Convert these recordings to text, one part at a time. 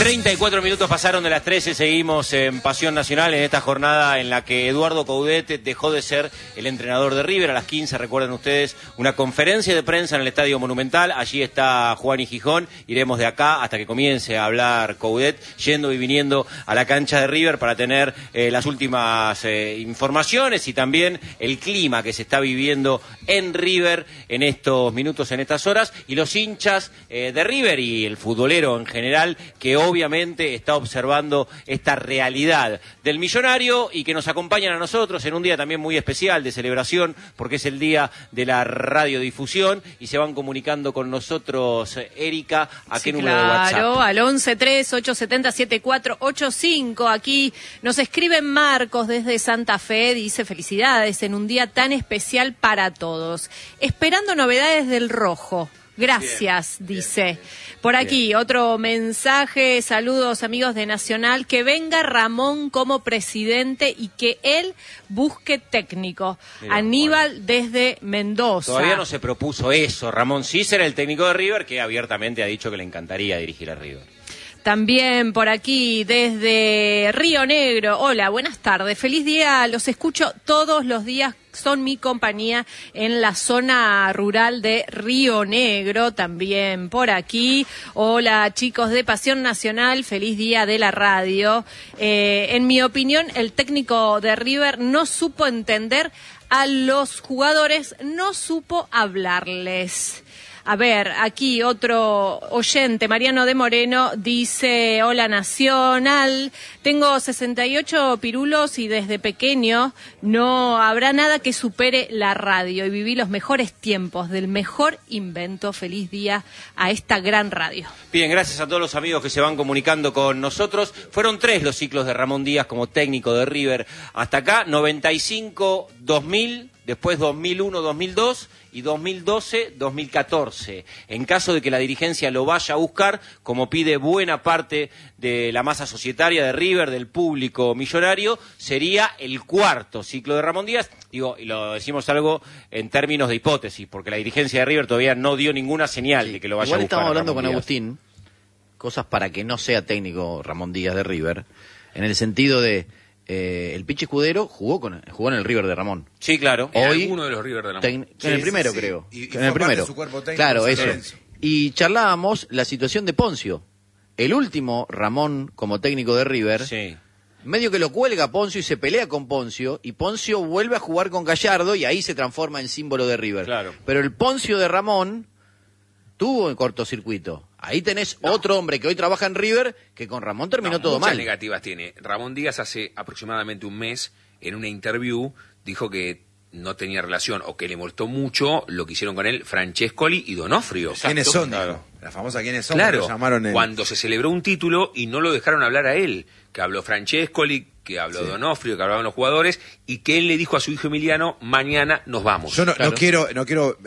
34 minutos pasaron de las 13, seguimos en Pasión Nacional en esta jornada en la que Eduardo Coudet dejó de ser el entrenador de River. A las 15, recuerden ustedes, una conferencia de prensa en el Estadio Monumental. Allí está Juan y Gijón. Iremos de acá hasta que comience a hablar Coudet, yendo y viniendo a la cancha de River para tener las últimas informaciones y también el clima que se está viviendo en River en estos minutos, en estas horas, y los hinchas de River y el futbolero en general, que obviamente está observando esta realidad del millonario y que nos acompañan a nosotros en un día también muy especial de celebración, porque es el día de la radiodifusión, y se van comunicando con nosotros, Erika, ¿a qué número de WhatsApp? Claro, al 11-3-870-7485. Aquí nos escribe Marcos desde Santa Fe, dice: felicidades en un día tan especial para todos. Esperando novedades del Rojo. Gracias, bien, dice. Bien. Por aquí, bien, otro mensaje: saludos amigos de Nacional, que venga Ramón como presidente y que él busque técnico. Mirá, Aníbal, bueno, desde Mendoza. Todavía no se propuso eso. Ramón sí será el técnico de River, que abiertamente ha dicho que le encantaría dirigir a River. También por aquí, desde Río Negro. Hola, buenas tardes. Feliz día. Los escucho todos los días. Son mi compañía en la zona rural de Río Negro. También por aquí. Hola, chicos de Pasión Nacional. Feliz día de la radio. En mi opinión, el técnico de River no supo entender a los jugadores, no supo hablarles. A ver, aquí otro oyente, Mariano de Moreno, dice: hola Nacional, tengo 68 pirulos y desde pequeño no habrá nada que supere la radio y viví los mejores tiempos del mejor invento. Feliz día a esta gran radio. Bien, gracias a todos los amigos que se van comunicando con nosotros. Fueron 3 los ciclos de Ramón Díaz como técnico de River hasta acá: 95-2000, después 2001-2002 y 2012-2014. En caso de que la dirigencia lo vaya a buscar, como pide buena parte de la masa societaria de River, del público millonario, sería el 4º ciclo de Ramón Díaz. Digo, y lo decimos algo en términos de hipótesis, porque la dirigencia de River todavía no dio ninguna señal de que lo vaya a buscar. Igual estamos hablando con Díaz. Agustín, cosas para que no sea técnico Ramón Díaz de River, en el sentido de el Pichi Escudero jugó en el River de Ramón. Sí, claro. Hoy, uno de los River de Ramón. En el primero, creo. Y en el primero. Su cuerpo técnico, claro, eso. Lorenzo. Y charlábamos la situación de Poncio. El último Ramón como técnico de River, Sí. medio que lo cuelga Poncio y se pelea con Poncio, y Poncio vuelve a jugar con Gallardo y ahí se transforma en símbolo de River. Claro. Pero el Poncio de Ramón tuvo en cortocircuito. Ahí tenés otro hombre que hoy trabaja en River, que con Ramón terminó todo muchas mal. negativas tiene. Ramón Díaz hace aproximadamente un mes, en una interview, dijo que no tenía relación o que le molestó mucho lo que hicieron con él Francescoli y Donofrio. ¿Quiénes son? Claro. La famosa ¿quiénes son? Claro, Lo llamaron cuando se celebró un título y no lo dejaron hablar a él, que habló Francescoli, que habló Donofrio, que hablaban los jugadores, y que él le dijo a su hijo Emiliano: mañana nos vamos. Yo no Claro. quiero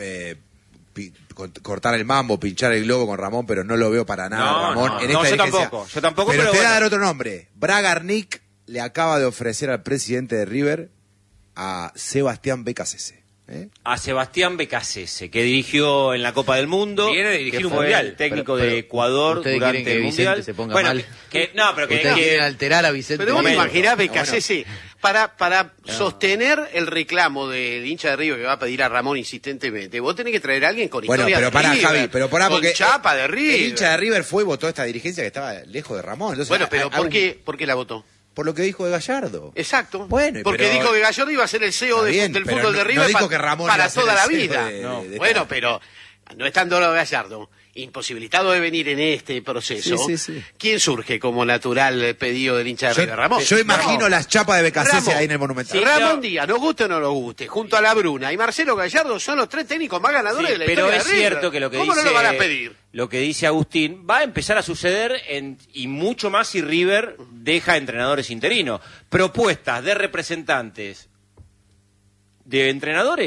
cortar el mambo, pinchar el globo con Ramón, pero no lo veo para nada, Ramón. En esta yo dirigencia. tampoco, Pero te voy a bueno. dar otro nombre. Bragarnik le acaba de ofrecer al presidente de River a Sebastián Becasese. A Sebastián Becasese, que dirigió en la Copa del Mundo, Viene de dirigir que un fue mundial. el técnico Pero de Ecuador ¿ustedes durante quieren que el Vicente mundial. se ponga bueno, mal? pero Ustedes quieren alterar a Vicente. Pero vos te Momento. imaginás Becasese para sostener el reclamo del hincha de River que va a pedir a Ramón insistentemente. Vos tenés que traer a alguien con Bueno, historia pero de pará, River, Javi, pero pará, con porque chapa de River. el hincha de River fue y votó a esta dirigencia que estaba lejos de Ramón. Entonces, Bueno, pero ¿por qué la votó? Por lo que dijo de Gallardo. Exacto. Bueno, porque pero- dijo que Gallardo iba a ser el CEO Está bien, del pero fútbol de no River dijo que Ramón iba para a ser toda el la CEO vida. de Bueno, esta- pero no estando Gallardo, imposibilitado de venir en este proceso, Sí. ¿quién surge como natural pedido del hincha de River? Ramón. Yo imagino Ramón. las chapas de Becasese Ramón. ahí en el Monumental. Ramón Díaz, nos guste o no nos guste, junto a La Bruna y Marcelo Gallardo son los 3 técnicos más ganadores Sí, de la pero historia es de River. cierto que lo que ¿Cómo dice, no lo van a pedir? lo que dice Agustín va a empezar a suceder y mucho más si River deja entrenadores interinos. Propuestas de representantes de entrenadores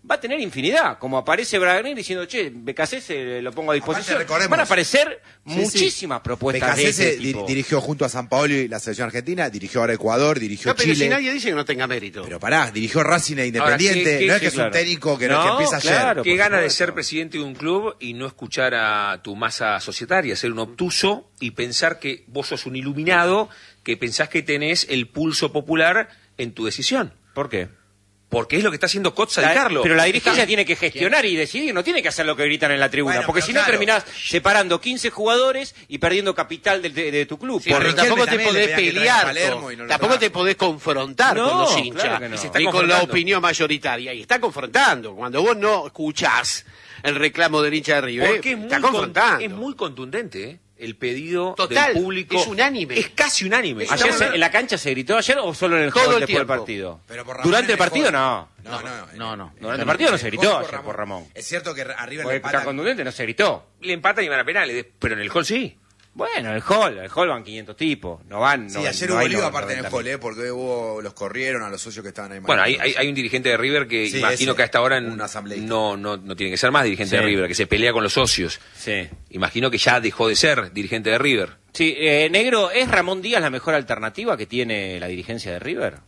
va a tener infinidad, como aparece Bragarnik diciendo, che, Becasese lo pongo a disposición. Aparte, recordemos, van a aparecer muchísimas propuestas de Becasese ese tipo. dirigió junto a Sampaoli la selección argentina, dirigió ahora Ecuador, dirigió Pero si Chile. nadie dice que no tenga mérito. Pero pará, dirigió Racing e Independiente, Ahora, no es que es claro. un técnico que, no, que empieza claro. ayer. Qué por gana de supuesto. ser presidente de un club y no escuchar a tu masa societaria, ser un obtuso y pensar que vos sos un iluminado, que pensás que tenés el pulso popular en tu decisión. ¿Por qué? Porque es lo que está haciendo Cotza Di Carlo. Pero la dirigencia tiene que gestionar y decidir, no tiene que hacer lo que gritan en la tribuna, Bueno, porque pero si no claro. terminás separando 15 jugadores y perdiendo capital de tu club. Sí, Por pero Riquelme tampoco te también le podés pedían que pelear, traiga a Palermo y no lo tampoco trajo. te podés confrontar No, con los claro hinchas, que no. Y se está ni con la confrontando. opinión mayoritaria. Y está confrontando. Cuando vos no escuchás el reclamo del hincha de River, Porque es está muy, confrontando. es muy contundente, ¿eh? El pedido Total, del público. es unánime. Es casi unánime. Es ¿Ayer Estamos- en la cancha se gritó ayer o solo en el Todo hall el después del tiempo. partido? Pero por Ramón Durante en el partido hall. no. No. Durante el partido no se gritó Por ayer por Ramón. Es cierto que a River le Porque empatan. tan contundente no se gritó. Le empatan y van a penales, pero en el hall sí. Bueno, el hall van 500 tipos, no van. Sí, no, ayer no hubo hay lío 90.000. aparte en el hall, porque los corrieron a los socios que estaban ahí. Bueno, hay un dirigente de River que Sí, imagino ese, que hasta ahora un asambleísta. no tiene que ser más dirigente Sí. de River, que se pelea con los socios. Sí. Imagino que ya dejó de ser dirigente de River. Sí, Negro, ¿es Ramón Díaz la mejor alternativa que tiene la dirigencia de River?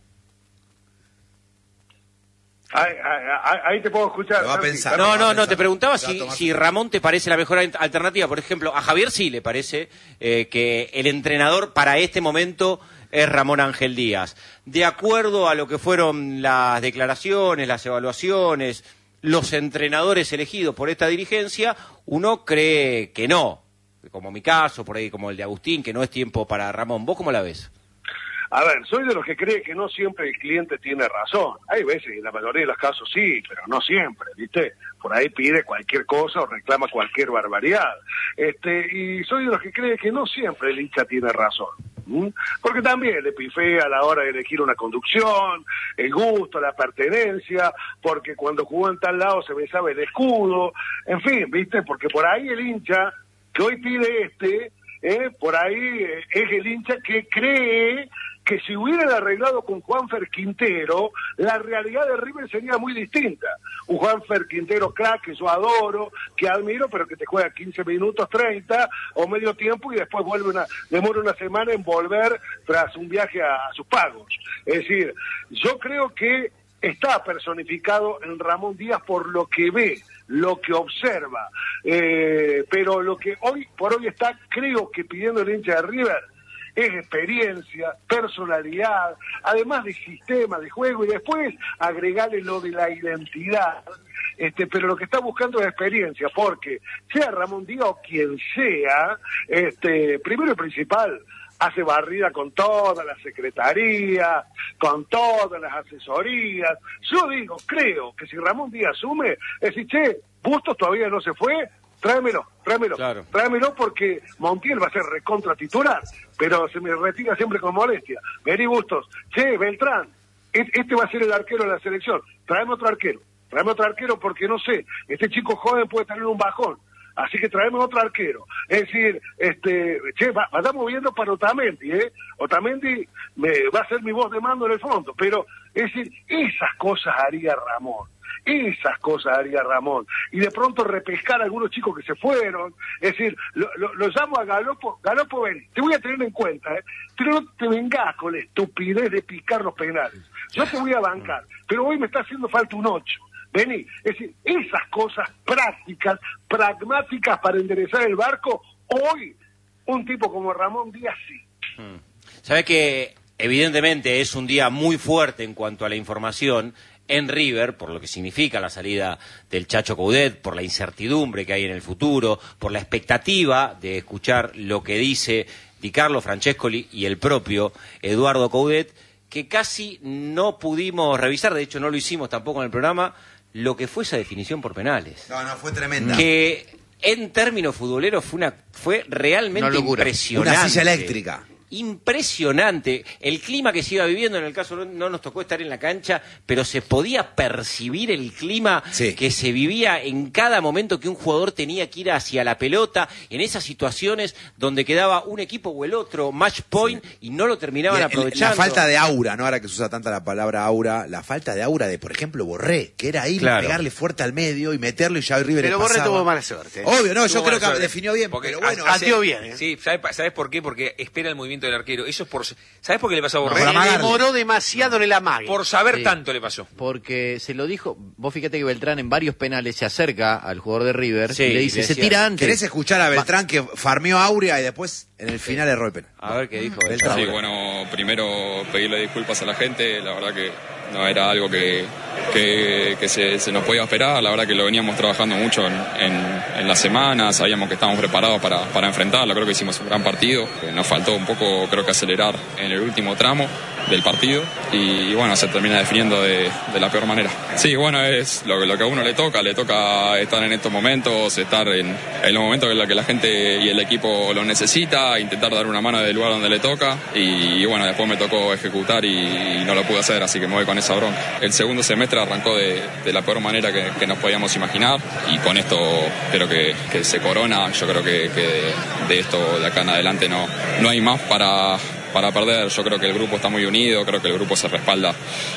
Ahí te puedo escuchar. Lo va a Santi. pensar. No, te preguntaba Se va a tomar si su- Ramón te parece la mejor alternativa. Por ejemplo, a Javier sí le parece que el entrenador para este momento es Ramón Ángel Díaz. De acuerdo a lo que fueron las declaraciones, las evaluaciones, los entrenadores elegidos por esta dirigencia, uno cree que no. Como mi caso, por ahí como el de Agustín, que no es tiempo para Ramón. ¿Vos cómo la ves? A ver, soy de los que cree que no siempre el cliente tiene razón. Hay veces, en la mayoría de los casos sí, pero no siempre, ¿viste? Por ahí pide cualquier cosa o reclama cualquier barbaridad. Y soy de los que cree que no siempre el hincha tiene razón. Porque también le pifea a la hora de elegir una conducción, el gusto, la pertenencia, porque cuando jugó en tal lado se besaba el escudo, en fin, ¿viste? Porque por ahí el hincha que hoy pide por ahí es el hincha que cree que si hubieran arreglado con Juanfer Quintero, la realidad de River sería muy distinta. Un Juanfer Quintero crack que yo adoro, que admiro, pero que te juega 15 minutos, 30 o medio tiempo y después demora una semana en volver tras un viaje a sus pagos. Es decir, yo creo que está personificado en Ramón Díaz por lo que ve, lo que observa, pero lo que hoy por hoy está, creo que pidiendo el hincha de River, es experiencia, personalidad, además de sistema de juego, y después agregarle lo de la identidad, pero lo que está buscando es experiencia, porque sea Ramón Díaz o quien sea, primero y principal, hace barrida con toda la secretaría, con todas las asesorías. Yo digo, creo que si Ramón Díaz asume, es decir, che, Bustos todavía no se fue, tráemelo, Claro. tráemelo porque Montiel va a ser recontra titular, pero se me retira siempre con molestia. Vení Bustos, che, Beltrán, este va a ser el arquero de la selección, tráeme otro arquero porque no sé, este chico joven puede tener un bajón. Así que traemos otro arquero. Es decir, estamos viendo para Otamendi, Otamendi va a ser mi voz de mando en el fondo, pero es decir, esas cosas haría Ramón. Y de pronto repescar a algunos chicos que se fueron, es decir, lo llamo a Galopo, ven, te voy a tener en cuenta, pero no te vengas con la estupidez de picar los penales. Yo te voy a bancar, pero hoy me está haciendo falta un 8. Vení, es decir, esas cosas prácticas, pragmáticas para enderezar el barco, hoy un tipo como Ramón Díaz sí. Sabés que evidentemente es un día muy fuerte en cuanto a la información en River, por lo que significa la salida del Chacho Coudet, por la incertidumbre que hay en el futuro, por la expectativa de escuchar lo que dice Di Carlo Francescoli y el propio Eduardo Coudet, que casi no pudimos revisar, de hecho no lo hicimos tampoco en el programa, lo que fue esa definición por penales. No, fue tremenda. Que en términos futboleros fue realmente Una locura. impresionante. Una silla eléctrica. impresionante. El clima que se iba viviendo, en el caso no nos tocó estar en la cancha, pero se podía percibir el clima que se vivía en cada momento que un jugador tenía que ir hacia la pelota, en esas situaciones donde quedaba un equipo o el otro, match point, y no lo terminaban aprovechando. La falta de aura, ¿no? Ahora que se usa tanta la palabra aura, la falta de aura de, por ejemplo, Borré, que era ir y pegarle fuerte al medio y meterlo y ya River pero le pasaba. Borré tuvo mala suerte. Obvio, no, yo creo que suerte. definió bien, Porque pero bueno. Pateó bien. Sí, ¿sabes por qué? Porque espera el movimiento del arquero. Eso es por... ¿Sabes por qué le pasó a Borré? por Se amagarle. demoró demasiado en el amague. Por saber tanto le pasó. Porque se lo dijo, vos fíjate que Beltrán en varios penales se acerca al jugador de River Sí, y le dice, le se decía, tira antes. ¿Querés escuchar a Beltrán que farmeó Aurea y después en el final erró el penal? A ver qué dijo Beltrán. Sí, bueno, primero pedirle disculpas a la gente, la verdad que no era algo que se nos podía esperar, la verdad que lo veníamos trabajando mucho en la semana, sabíamos que estábamos preparados para enfrentarlo, creo que hicimos un gran partido, nos faltó un poco creo que acelerar en el último tramo del partido y bueno, se termina definiendo de la peor manera. Sí, bueno, es lo que a uno le toca estar en estos momentos, estar en los momentos en los que la gente y el equipo lo necesita, intentar dar una mano del lugar donde le toca y bueno, después me tocó ejecutar y no lo pude hacer, así que me voy con esa bronca. El segundo semestre arrancó de la peor manera que nos podíamos imaginar y con esto creo que se corona, yo creo que de esto de acá en adelante no hay más para perder. Yo creo que el grupo está muy unido, creo que el grupo se respalda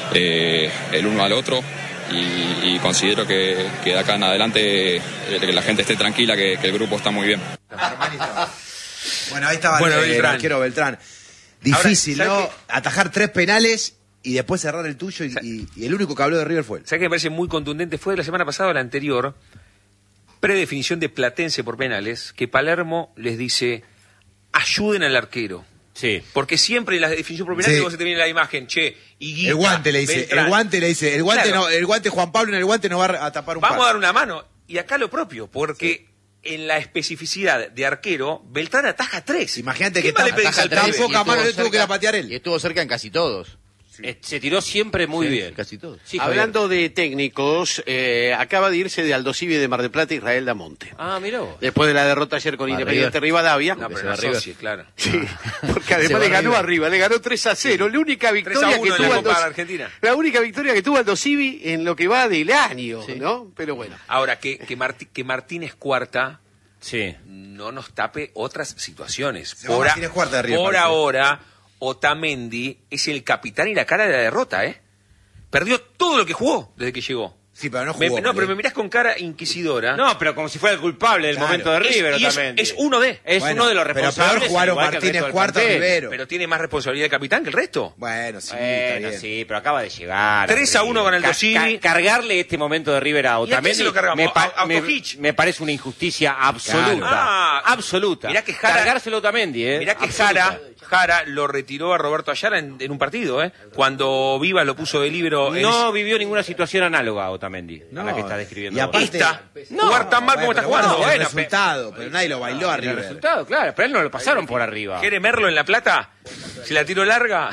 el uno al otro y considero que de acá en adelante que la gente esté tranquila, que el grupo está muy bien. Bueno, ahí estaba el arquero Beltrán. Difícil, ahora, ¿no? Atajar 3 penales y después cerrar el tuyo y el único que habló de River fue él. ¿Sabes qué me parece muy contundente? Fue la semana pasada o la anterior, predefinición de Platense por penales, que Palermo les dice, ayuden al arquero. Sí. Porque siempre en la definición por penales vos se te viene la imagen, Higuita, El guante le dice, Beltrán. Claro. el guante Juan Pablo en el guante no va a tapar un Vamos pase. a dar una mano. Y acá lo propio, porque en la especificidad de arquero, Beltrán ataja 3. Imagínate que ¿Qué más le pedís Ataja al tres pibe? poca y mano, estuvo le tuvo que ir a patear él. Y estuvo cerca en casi todos. Se tiró siempre muy bien. Casi todos. Sí, Javier. Hablando de técnicos, acaba de irse de Aldosivi de Mar del Plata Israel Damonte. Ah, mirá vos. Después de la derrota ayer con A Independiente River. Rivadavia. No, pero Se no va River. asocie, claro. Sí, porque además le ganó arriba, le ganó 3-0. La única victoria 3-1 que en tuvo la Copa Aldo- Argentina. La única victoria que tuvo Aldosivi en lo que va del año, ¿no? Pero bueno. Ahora, que Martínez Cuarta Sí. no nos tape otras situaciones. Se va Martínez Cuarta de River, por parece. ahora, Otamendi es el capitán y la cara de la derrota, ¿eh? Perdió todo lo que jugó desde que llegó. Sí, pero no jugó. Pero me mirás con cara inquisidora. No, pero como si fuera el culpable del Claro. momento de River Es- también. es uno de. Es Bueno, uno de los pero responsables. peor jugaron igual que el Martínez resto del Cuarta plantel. Rivero. Pero tiene más responsabilidad de capitán que el resto. Bueno, sí, está Bueno, bien. sí, pero acaba de llegar. 3-1 con el Aldosivi. Cargarle este momento de River a ¿Y a quién Otamendi se lo cargamos? ¿A Kojic? me parece una injusticia absoluta. Claro. Ah, absoluta. mirá que Jara- Cargárselo a Otamendi, ¿eh? Mirá que Absoluta. Jara lo retiró a Roberto Ayala en un partido, ¿eh? Cuando Viva lo puso de libero. No vivió ninguna situación análoga a Otamendi, a la que está describiendo. Y aparte, jugar tan mal como está jugando. el Bueno, resultado, pero nadie lo bailó a El River. resultado, claro, pero él no lo pasaron por arriba. ¿Quiere Merlo en La Plata? Si la tiro larga.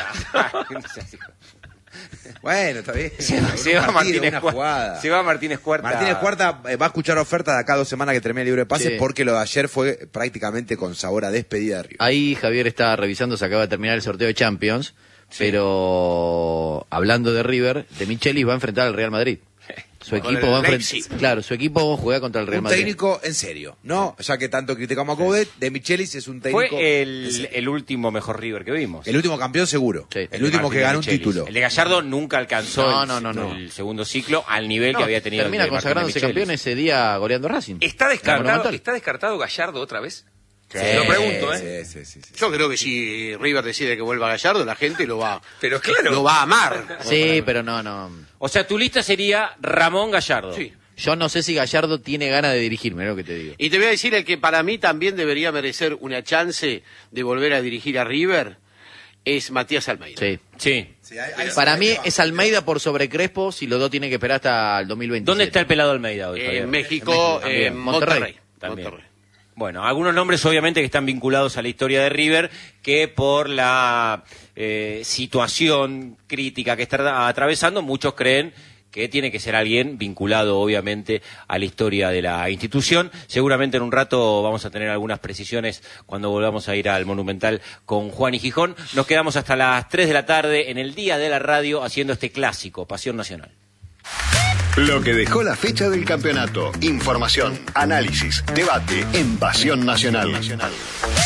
Bueno, está bien. Se va Un partido, Martínez una Cuarta. jugada. Se va Martínez Cuarta. Martínez Cuarta va a escuchar oferta de acá a 2 semanas que termine el libre de pases Sí. porque lo de ayer fue prácticamente con sabor a despedida de River. Ahí Javier está revisando, se acaba de terminar el sorteo de Champions, pero hablando de River, De Michelis va a enfrentar al Real Madrid. Su Con equipo el va a Leipzig. enfrentar, claro, su equipo juega contra el Real Un Madrid. técnico en serio, ¿no? Ya que tanto criticamos a Coudet, De Michelis es un técnico Fue en serio. el último mejor River que vimos. El último campeón seguro. Sí. El último que ganó un Michelis. título. El de Gallardo nunca alcanzó No. el segundo ciclo al nivel que había tenido. Termina el de consagrándose Martín de campeón Michelis. ese día goleando a Racing. ¿Está La descartado, Monumental. ¿Está descartado Gallardo otra vez? Sí, Lo pregunto, ¿eh? Sí. Yo creo que si River decide que vuelva Gallardo, la gente lo va Pero claro. a amar. Sí, pero no. O sea, tu lista sería Ramón Gallardo. Sí. Yo no sé si Gallardo tiene ganas de dirigirme, lo que te digo. Y te voy a decir el que para mí también debería merecer una chance de volver a dirigir a River es Matías Almeida. Sí. Sí. Para mí es Almeida por sobre Crespo, si los dos tienen que esperar hasta el 2020. ¿Dónde está el pelado Almeida hoy, Javier? En México, También. en Monterrey. También. Monterrey. Bueno, algunos nombres obviamente que están vinculados a la historia de River, que por la situación crítica que está atravesando, muchos creen que tiene que ser alguien vinculado obviamente a la historia de la institución. Seguramente en un rato vamos a tener algunas precisiones cuando volvamos a ir al Monumental con Juan y Gijón. Nos quedamos hasta las 3 de la tarde en el Día de la Radio haciendo este clásico, Pasión Nacional. Lo que dejó la fecha del campeonato. Información, análisis, debate en Pasión Nacional.